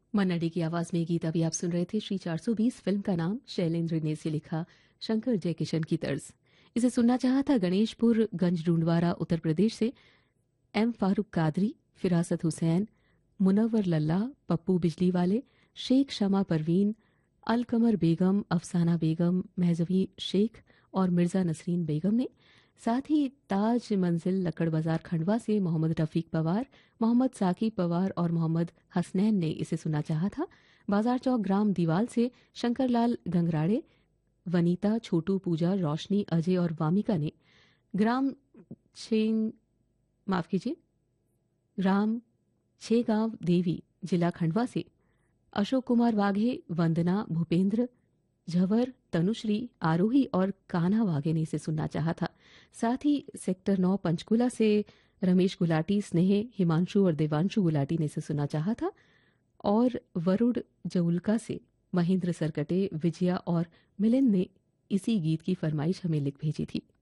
मन्ना day की आवाज में ये गीत अभी आप सुन रहे थे। श्री 420 फिल्म का नाम शैलेंद्र ने इसे लिखा, शंकर जयकिशन की तर्ज। इसे सुनना चाहा था गणेशपुर गंज डूंडवारा उत्तर प्रदेश से एम फारूक कादरी, फिरासत हुसैन, मुनव्वर लल्ला, पप्पू बिजली वाले, शेख शमा परवीन, अलकमर बेगम, अफसाना बेगम, महजवी शेख और मिर्जा नसरीन बेगम ने। साथ ही ताज मंजिल लक्कड़ बाजार खंडवा से मोहम्मद रफीक पवार, मोहम्मद साकिब पवार और मोहम्मद हसनैन ने इसे सुना चाहा था। बाजार चौक ग्राम दीवाल से शंकरलाल गंगराड़े, वनीता, छोटू, पूजा, रोशनी, अजय और वामिका ने। ग्राम छेंग माफ कीजिए ग्राम छेगांव देवी जिला खंडवा से अशोक कुमार वाघे, वंदना, भूपेंद्र झवर, तनुश्री, आरोही और कान्हा वाघे ने इसे सुनना चाहा था। साथ ही सेक्टर 9 पंचकुला से रमेश गुलाटी, स्नेह, हिमांशु और देवांशु गुलाटी ने इसे सुना चाहा था। और वरुण जउलका से महेंद्र सरकटे, विजया और मिलिंद ने इसी गीत की फरमाइश हमें लिख भेजी थी।